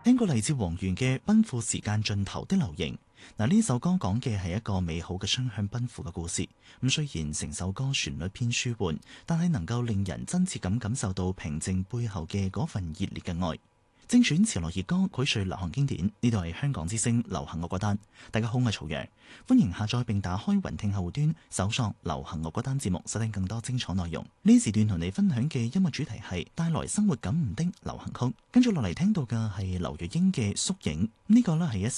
聽過嚟自黃源嘅《奔赴時間盡頭的流螢》。呢首歌講嘅係一個美好嘅雙向奔赴嘅故事。咁雖然成首歌旋律偏舒緩，但係能夠令人真切咁感受到平靜背後嘅嗰份熱烈嘅愛。精選潮流熱歌，膾萃流行經典。呢度係香港之聲流行樂歌單。大家好，我係曹陽，歡迎下載並打開雲聽客戶端，搜索流行樂歌單節目，收聽更多精彩內容。呢時段同你分享嘅音樂主題係帶來生活感悟的流行曲。跟住落嚟聽到嘅係劉若英嘅《縮影》，呢個呢係一